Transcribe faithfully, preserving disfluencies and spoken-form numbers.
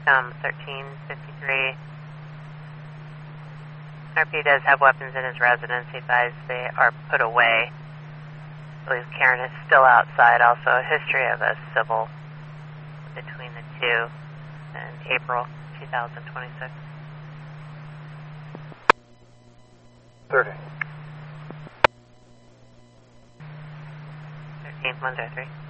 um, thirteen fifty-three. R P does have weapons in his residence. He advised they are put away. I believe Karen is still outside. Also, a history of a civil between the two in April twenty twenty-six. thirty. thirteen, one, two, three.